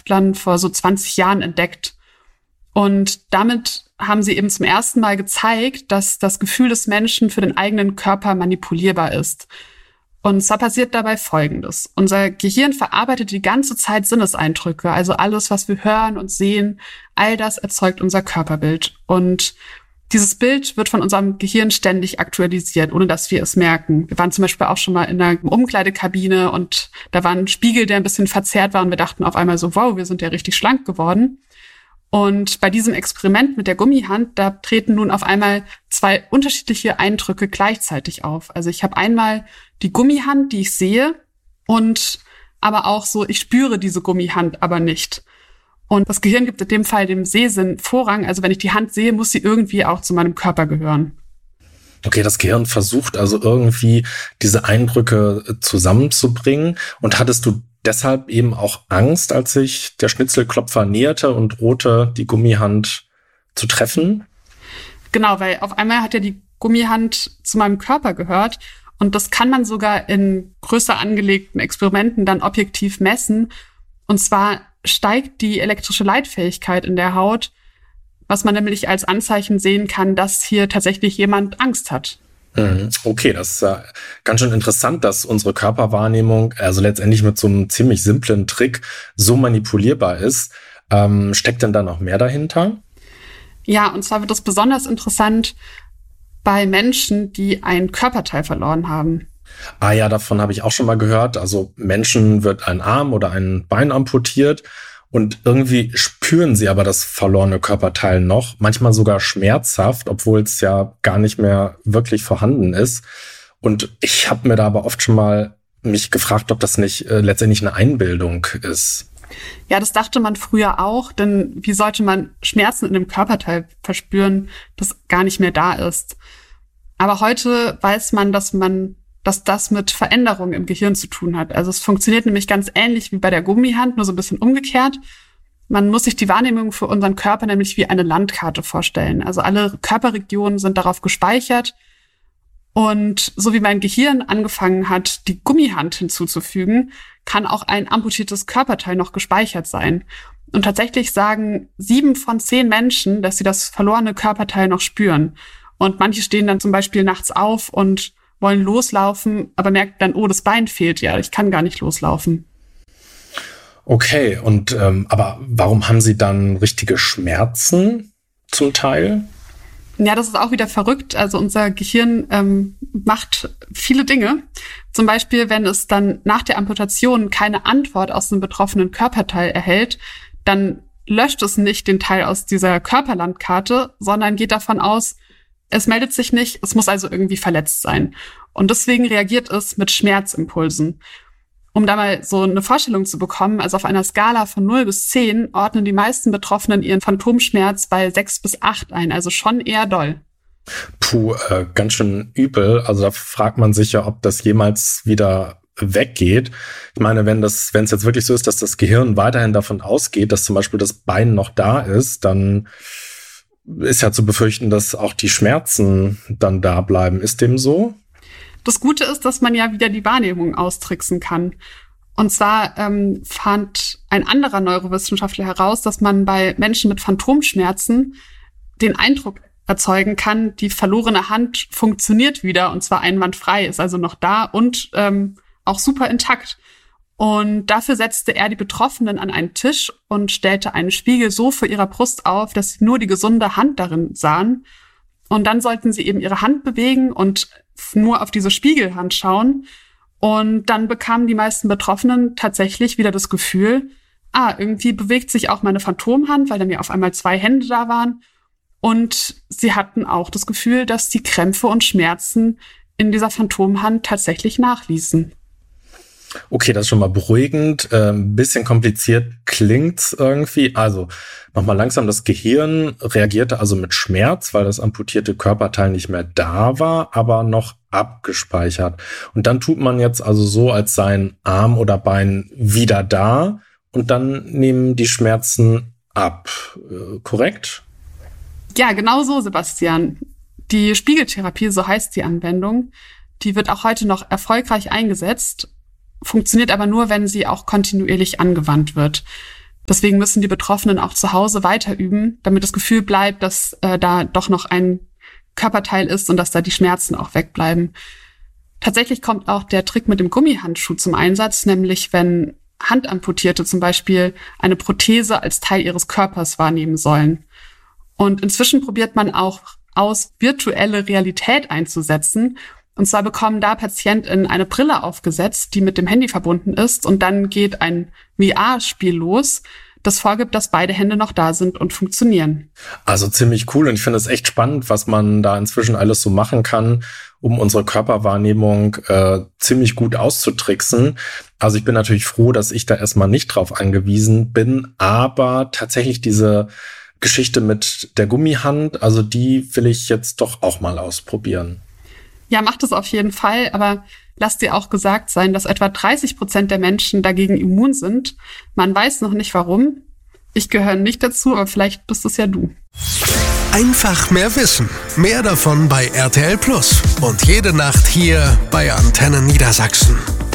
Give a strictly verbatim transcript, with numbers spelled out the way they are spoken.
Wissenschaftlern vor so zwanzig Jahren entdeckt. Und damit haben sie eben zum ersten Mal gezeigt, dass das Gefühl des Menschen für den eigenen Körper manipulierbar ist. Und zwar passiert dabei Folgendes. Unser Gehirn verarbeitet die ganze Zeit Sinneseindrücke, also alles, was wir hören und sehen, all das erzeugt unser Körperbild. Und dieses Bild wird von unserem Gehirn ständig aktualisiert, ohne dass wir es merken. Wir waren zum Beispiel auch schon mal in einer Umkleidekabine und da war ein Spiegel, der ein bisschen verzerrt war und wir dachten auf einmal so, wow, wir sind ja richtig schlank geworden. Und bei diesem Experiment mit der Gummihand, da treten nun auf einmal zwei unterschiedliche Eindrücke gleichzeitig auf. Also ich habe einmal die Gummihand, die ich sehe, und aber auch so, ich spüre diese Gummihand aber nicht. Und das Gehirn gibt in dem Fall dem Sehsinn Vorrang. Also wenn ich die Hand sehe, muss sie irgendwie auch zu meinem Körper gehören. Okay, das Gehirn versucht also irgendwie diese Eindrücke zusammenzubringen. Und hattest du deshalb eben auch Angst, als sich der Schnitzelklopfer näherte und drohte, die Gummihand zu treffen? Genau, weil auf einmal hat ja die Gummihand zu meinem Körper gehört. Und das kann man sogar in größer angelegten Experimenten dann objektiv messen. Und zwar steigt die elektrische Leitfähigkeit in der Haut, was man nämlich als Anzeichen sehen kann, dass hier tatsächlich jemand Angst hat. Okay, das ist ja ganz schön interessant, dass unsere Körperwahrnehmung also letztendlich mit so einem ziemlich simplen Trick so manipulierbar ist. Ähm, steckt denn da noch mehr dahinter? Ja, und zwar wird es besonders interessant bei Menschen, die ein Körperteil verloren haben. Ah ja, davon habe ich auch schon mal gehört. Also Menschen wird ein Arm oder ein Bein amputiert und irgendwie spüren sie aber das verlorene Körperteil noch, manchmal sogar schmerzhaft, obwohl es ja gar nicht mehr wirklich vorhanden ist. Und ich habe mir da aber oft schon mal mich gefragt, ob das nicht äh, letztendlich eine Einbildung ist. Ja, das dachte man früher auch, denn wie sollte man Schmerzen in einem Körperteil verspüren, das gar nicht mehr da ist? Aber heute weiß man, dass man, dass das mit Veränderungen im Gehirn zu tun hat. Also es funktioniert nämlich ganz ähnlich wie bei der Gummihand, nur so ein bisschen umgekehrt. Man muss sich die Wahrnehmung für unseren Körper nämlich wie eine Landkarte vorstellen. Also alle Körperregionen sind darauf gespeichert. Und so wie mein Gehirn angefangen hat, die Gummihand hinzuzufügen, kann auch ein amputiertes Körperteil noch gespeichert sein. Und tatsächlich sagen sieben von zehn Menschen, dass sie das verlorene Körperteil noch spüren. Und manche stehen dann zum Beispiel nachts auf und wollen loslaufen, aber merken dann, oh, das Bein fehlt ja, ich kann gar nicht loslaufen. Okay, und ähm, aber warum haben Sie dann richtige Schmerzen zum Teil? Ja, das ist auch wieder verrückt. Also unser Gehirn ähm, macht viele Dinge. Zum Beispiel, wenn es dann nach der Amputation keine Antwort aus dem betroffenen Körperteil erhält, dann löscht es nicht den Teil aus dieser Körperlandkarte, sondern geht davon aus, es meldet sich nicht, es muss also irgendwie verletzt sein. Und deswegen reagiert es mit Schmerzimpulsen. Um da mal so eine Vorstellung zu bekommen, also auf einer Skala von null bis zehn ordnen die meisten Betroffenen ihren Phantomschmerz bei sechs bis acht ein, also schon eher doll. Puh, äh, ganz schön übel. Also da fragt man sich ja, ob das jemals wieder weggeht. Ich meine, wenn das, wenn es jetzt wirklich so ist, dass das Gehirn weiterhin davon ausgeht, dass zum Beispiel das Bein noch da ist, dann ist ja zu befürchten, dass auch die Schmerzen dann da bleiben. Ist dem so? Das Gute ist, dass man ja wieder die Wahrnehmung austricksen kann. Und zwar ähm, fand ein anderer Neurowissenschaftler heraus, dass man bei Menschen mit Phantomschmerzen den Eindruck erzeugen kann, die verlorene Hand funktioniert wieder und zwar einwandfrei, ist also noch da und ähm, auch super intakt. Und dafür setzte er die Betroffenen an einen Tisch und stellte einen Spiegel so vor ihrer Brust auf, dass sie nur die gesunde Hand darin sahen. Und dann sollten sie eben ihre Hand bewegen und nur auf diese Spiegelhand schauen. Und dann bekamen die meisten Betroffenen tatsächlich wieder das Gefühl, ah, irgendwie bewegt sich auch meine Phantomhand, weil dann ja auf einmal zwei Hände da waren. Und sie hatten auch das Gefühl, dass die Krämpfe und Schmerzen in dieser Phantomhand tatsächlich nachließen. Okay, das ist schon mal beruhigend. Ein ähm, bisschen kompliziert klingt's irgendwie. Also nochmal langsam, das Gehirn reagierte also mit Schmerz, weil das amputierte Körperteil nicht mehr da war, aber noch abgespeichert. Und dann tut man jetzt also so, als seien Arm oder Bein wieder da und dann nehmen die Schmerzen ab. Äh, korrekt? Ja, genau so, Sebastian. Die Spiegeltherapie, so heißt die Anwendung, die wird auch heute noch erfolgreich eingesetzt, funktioniert aber nur, wenn sie auch kontinuierlich angewandt wird. Deswegen müssen die Betroffenen auch zu Hause weiter üben, damit das Gefühl bleibt, dass äh, da doch noch ein Körperteil ist und dass da die Schmerzen auch wegbleiben. Tatsächlich kommt auch der Trick mit dem Gummihandschuh zum Einsatz, nämlich wenn Handamputierte zum Beispiel eine Prothese als Teil ihres Körpers wahrnehmen sollen. Und inzwischen probiert man auch aus, virtuelle Realität einzusetzen. Und zwar bekommen da PatientInnen eine Brille aufgesetzt, die mit dem Handy verbunden ist. Und dann geht ein V R-Spiel los, das vorgibt, dass beide Hände noch da sind und funktionieren. Also ziemlich cool. Und ich finde es echt spannend, was man da inzwischen alles so machen kann, um unsere Körperwahrnehmung äh, ziemlich gut auszutricksen. Also ich bin natürlich froh, dass ich da erstmal nicht drauf angewiesen bin. Aber tatsächlich diese Geschichte mit der Gummihand, also die will ich jetzt doch auch mal ausprobieren. Ja, macht es auf jeden Fall, aber lasst dir auch gesagt sein, dass etwa dreißig Prozent der Menschen dagegen immun sind. Man weiß noch nicht warum. Ich gehöre nicht dazu, aber vielleicht bist es ja du. Einfach mehr wissen. Mehr davon bei R T L Plus. Und jede Nacht hier bei Antenne Niedersachsen.